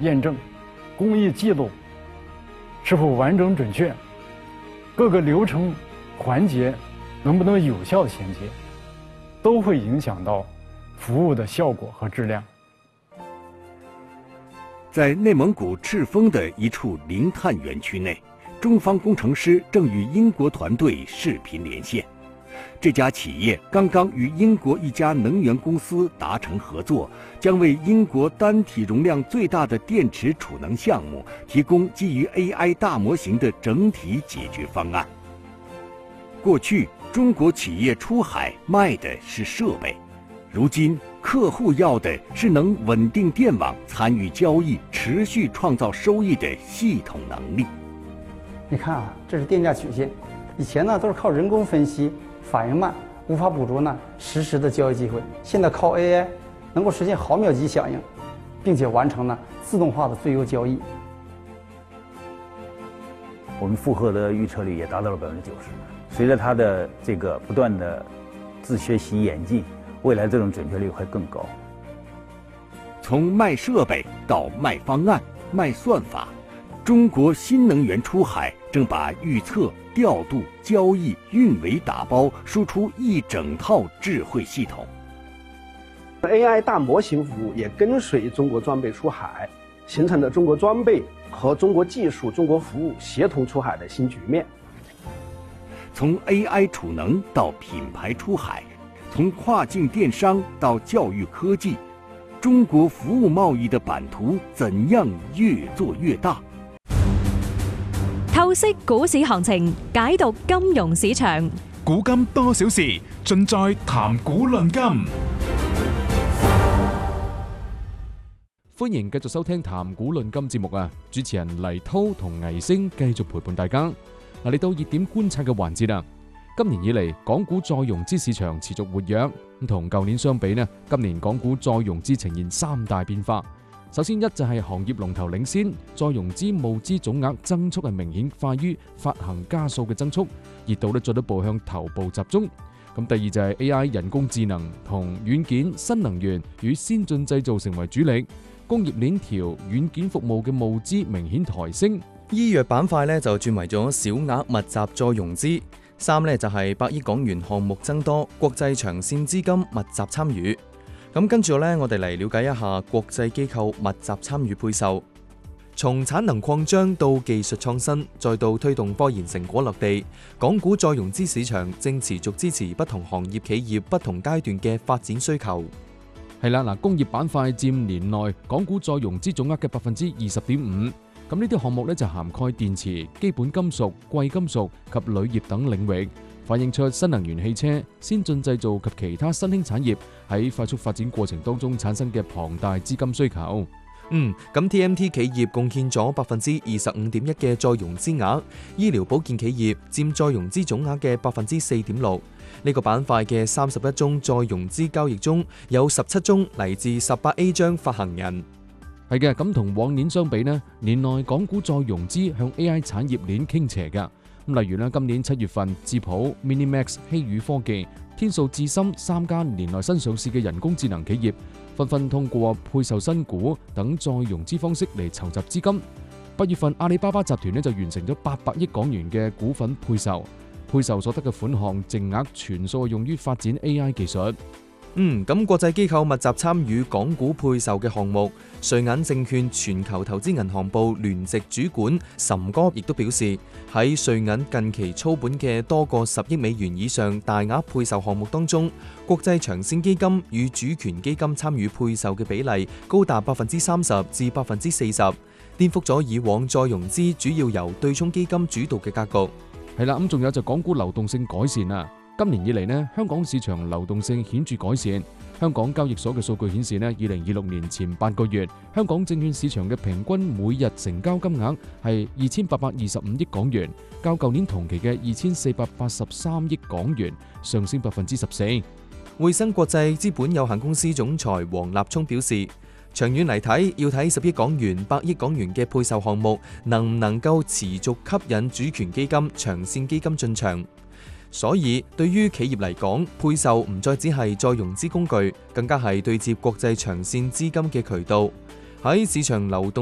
验证，工艺记录是否完整准确，各个流程环节能不能有效衔接，都会影响到服务的效果和质量。 在内蒙古赤峰的一处零碳园区内，中方工程师正与英国团队视频连线。这家企业刚刚与英国一家能源公司达成合作，将为英国单体容量最大的电池储能项目提供基于 AI 大模型的整体解决方案。过去，中国企业出海卖的是设备，如今客户要的是能稳定电网、参与交易、持续创造收益的系统能力。 你看啊，这是电价曲线，以前呢都是靠人工分析，反应慢，无法捕捉呢实时的交易机会。现在靠 AI 能够实现毫秒级响应，并且完成呢自动化的最优交易。 我们负荷的预测率也达到了90%。随着它的这个不断的自学习演进，未来这种准确率会更高。 从卖设备到卖方案、卖算法，中国新能源出海正把预测、调度、交易、运维打包，输出一整套智慧系统。 AI 大模型服务也跟随中国装备出海，形成了中国装备和中国技术、中国服务协同出海的新局面。 从 AI 储能到品牌出海，从跨境电商到教育科技，中國服務貿易的版圖怎樣越做越大？ 透析股市行情，解讀金融市場， 古今多少事，盡在談股論金。 歡迎繼續收聽談股論金節目啊！主持人黎滔同倪星繼續陪伴大家。嗱，嚟到熱點觀察嘅環節啦。今年以嚟，港股再融資市場持續活躍，咁同舊年相比呢，今年港股再融資呈現3大變化。首先一就係行業龍頭領先，再融資募資總額增速係明顯快於發行家數嘅增速，熱度進一步向頭部集中。咁第二就係 AI 人工智能同軟件、新能源與先進製造成為主力，工業鏈條軟件服務嘅募資明顯抬升。 醫藥板塊呢就轉為咗小額密集再融資。3呢就係100億港元項目增多，國際長線資金密集參與。咁跟住呢，我哋嚟了解一下國際機構密集參與配售。從產能擴張到技術創新，再到推動科研成果落地，港股再融資市場正持續支持不同行業企業不同階段嘅發展需求。 係啦，嗱，工業板塊佔年內港股再融資總額嘅20.5%。咁呢啲項目咧就涵蓋電池、基本金屬、貴金屬及鋁業等領域，反映出新能源汽車、先進製造及其他新興產業喺快速發展過程當中產生嘅龐大資金需求。 咁 TMT 企業貢獻咗25.1%嘅再融資額，醫療保健企業佔再融資總額嘅4.6%。呢個板塊嘅31宗再融資交易中，有17宗嚟自18A 章發行人。 係嘅，咁同往年相比呢，年內港股再融資向 AI 產業鏈傾斜㗎。咁例如呢，今年7月份，智譜、Minimax、希宇科技、天數智深3間年內新上市嘅人工智能企業，紛紛通過配售新股等再融資方式嚟籌集資金。8月份，阿里巴巴集團呢就完成咗800億港元嘅股份配售，配售所得嘅款項淨額全數用於發展 AI 技術。 咁國際機構密集參與港股配售嘅項目，瑞銀證券全球投資銀行部聯席主管岑哥亦都表示，喺瑞銀近期操盤嘅多個10億美元以上大額配售項目當中，國際長線基金與主權基金參與配售嘅比例高達30%至40%，顛覆咗以往再融資主要由對沖基金主導嘅格局。 係啦，咁仲有就港股流動性改善啊！今年以嚟呢，香港市場流動性顯著改善。香港交易所嘅數據顯示呢，2026年前8個月，香港證券市場嘅平均每日成交金額係2825億港元，較舊年同期嘅2483億港元上升14%。 匯生國際資本有限公司總裁黃立聰表示，長遠嚟睇，要睇10億港元、100億港元嘅配售項目能唔能夠持續吸引主權基金、長線基金進場。所以對於企業嚟講，配售唔再只係再融資工具，更加係對接國際長線資金嘅渠道。喺市場流動